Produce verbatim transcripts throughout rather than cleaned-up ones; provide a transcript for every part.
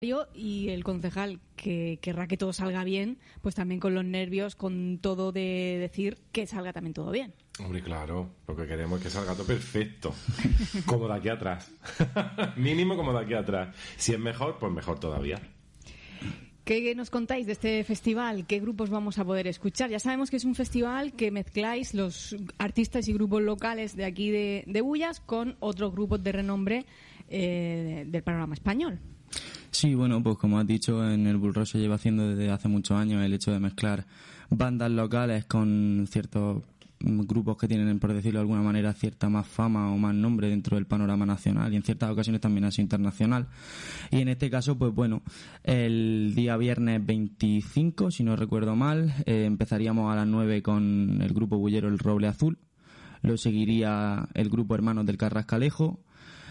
y el concejal, que querrá que todo salga bien, pues también con los nervios, con todo de decir que salga también todo bien. Hombre, claro, lo que queremos es que salga todo perfecto, como de aquí atrás, mínimo como de aquí atrás. Si es mejor, pues mejor todavía. ¿Qué nos contáis de este festival? ¿Qué grupos vamos a poder escuchar? Ya sabemos que es un festival que mezcláis los artistas y grupos locales de aquí de, de Bullas con otros grupos de renombre eh, del panorama español. Sí, bueno, pues como has dicho, en el Bull Rock se lleva haciendo desde hace muchos años el hecho de mezclar bandas locales con ciertos grupos que tienen, por decirlo de alguna manera, cierta más fama o más nombre dentro del panorama nacional, y en ciertas ocasiones también así internacional. Y en este caso, pues bueno, el día viernes veinticinco, si no recuerdo mal, eh, empezaríamos a las nueve con el grupo bullero El Roble Azul, lo seguiría el grupo Hermanos del Carrascalejo,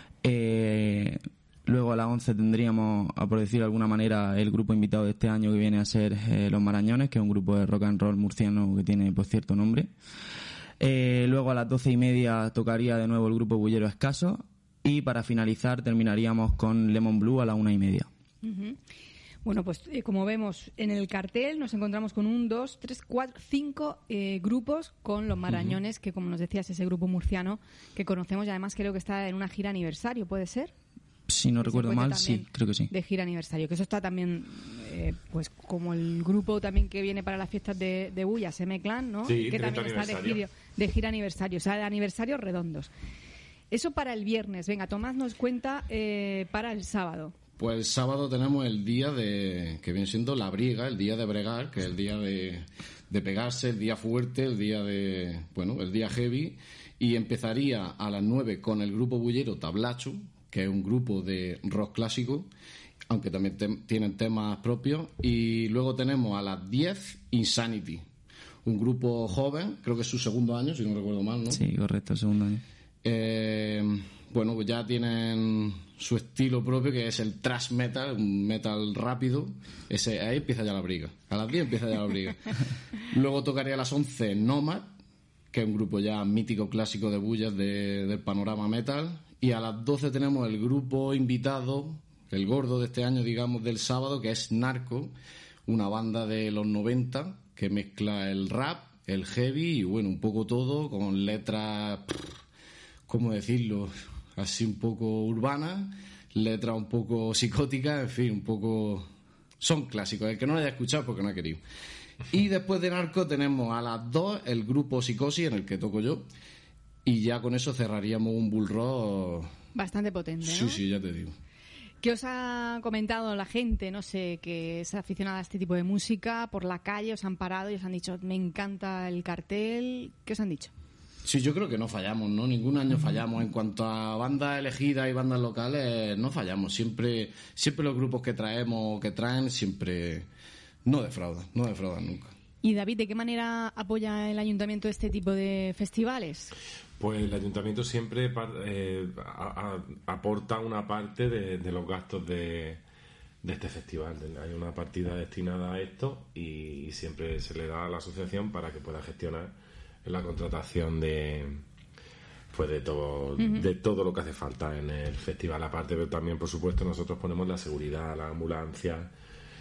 eh... Luego a las once tendríamos, a por decir de alguna manera, el grupo invitado de este año, que viene a ser eh, Los Marañones, que es un grupo de rock and roll murciano que tiene pues cierto nombre. Eh, luego a las doce y media tocaría de nuevo el grupo Bullero Escaso, y para finalizar terminaríamos con Lemon Blue a la una y media. Uh-huh. Bueno, pues eh, como vemos en el cartel nos encontramos con un, dos, tres, cuatro, cinco eh, grupos con Los Marañones, uh-huh. que como nos decías, ese grupo murciano que conocemos, y además creo que está en una gira aniversario, ¿puede ser? Si no recuerdo mal, sí, creo que sí. De gira aniversario, que eso está también, eh, pues como el grupo también que viene para las fiestas de, de Bullas, M-Clan, ¿no? Sí, que también está de gira, de gira aniversario, o sea, de aniversarios redondos. Eso para el viernes. Venga, Tomás nos cuenta eh, para el sábado. Pues el sábado tenemos el día de, que viene siendo la briga, el día de bregar, que es el día de, de pegarse, el día fuerte, el día de, bueno, el día heavy, y empezaría a las nueve con el grupo bullero Tablacho, que es un grupo de rock clásico, aunque también te, tienen temas propios. Y luego tenemos a las diez Insanity, un grupo joven, creo que es su segundo año, si no recuerdo mal, ¿no? Sí, correcto, segundo año. Eh, bueno, pues ya tienen su estilo propio, que es el thrash metal, un metal rápido. Ese, ahí empieza ya la briga. A las diez empieza ya la briga. Luego tocaría a las once Nomad, que es un grupo ya mítico, clásico de Bullas de, del panorama metal. Y a las doce tenemos el grupo invitado, el gordo de este año, digamos, del sábado, que es Narco, una banda de los noventa que mezcla el rap, el heavy y, bueno, un poco todo, con letras, ¿cómo decirlo?, así un poco urbanas, letras un poco psicóticas, en fin, un poco... Son clásicos, el que no lo haya escuchado porque no ha querido. Y después de Narco tenemos a las dos el grupo Psicosis, en el que toco yo, y ya con eso cerraríamos un Bull Rock bastante potente, ¿no? Sí, sí, ya te digo. ¿Qué os ha comentado la gente, no sé, que es aficionada a este tipo de música? Por la calle os han parado y os han dicho, me encanta el cartel. ¿Qué os han dicho? Sí, yo creo que no fallamos, ¿no? Ningún año fallamos. En cuanto a bandas elegidas y bandas locales, no fallamos. Siempre, siempre los grupos que traemos o que traen, siempre no defraudan, no defraudan nunca. Y David, ¿de qué manera apoya el ayuntamiento este tipo de festivales? Pues el ayuntamiento siempre eh, a, a, aporta una parte de, de los gastos de, de este festival. Hay una partida destinada a esto y, y siempre se le da a la asociación para que pueda gestionar la contratación de pues de todo uh-huh. de todo lo que hace falta en el festival. Aparte, pero también, por supuesto, nosotros ponemos la seguridad, la ambulancia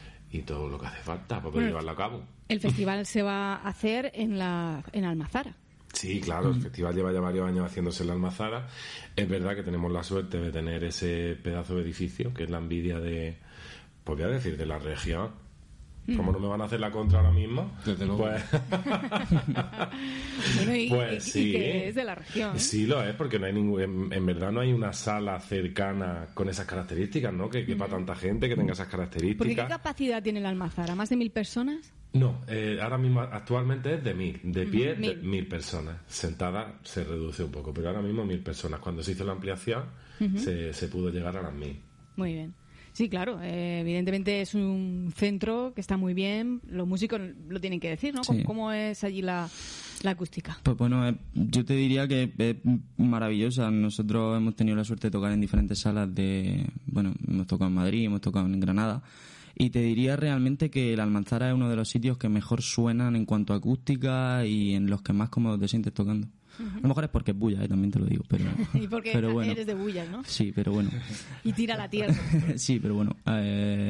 y todo lo que hace falta para poder bueno, llevarlo a cabo. El festival se va a hacer en la en Almazara. Sí, claro, el festival lleva ya varios años haciéndose en la Almazara. Es verdad que tenemos la suerte de tener ese pedazo de edificio, que es la envidia de, pues voy a decir, de la región. Como no me van a hacer la contra ahora mismo, desde luego. Pues, bueno, y, pues y, sí, y que es de la región. Sí, lo es, porque no hay ningún, en, en verdad no hay una sala cercana con esas características, ¿no? Que quepa mm. tanta gente, que tenga esas características. ¿Porque qué capacidad tiene la Almazara? ¿Más de mil personas? No, eh, ahora mismo actualmente es de mil, de pie mil. De mil personas, sentadas se reduce un poco, pero ahora mismo mil personas. Cuando se hizo la ampliación uh-huh. se, se pudo llegar a las mil. Muy bien. Sí, claro, eh, evidentemente es un centro que está muy bien, los músicos lo tienen que decir, ¿no? Sí. ¿Cómo es allí la, la acústica? Pues bueno, eh, yo te diría que es maravillosa. Nosotros hemos tenido la suerte de tocar en diferentes salas de... Bueno, hemos tocado en Madrid, hemos tocado en Granada, y te diría realmente que la Almanzara es uno de los sitios que mejor suenan en cuanto a acústica y en los que más cómodo te sientes tocando. A lo mejor es porque es bulla, ¿eh? También te lo digo, pero... Y porque pero bueno. eres de Bullas, ¿no? Sí, pero bueno. Y tira la tierra. Sí, pero bueno. Eh,